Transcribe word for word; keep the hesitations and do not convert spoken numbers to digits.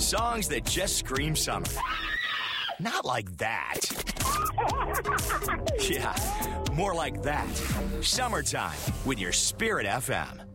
Songs that just scream summer. Not like that. Yeah, more like that. Summertime with your Spirit F M.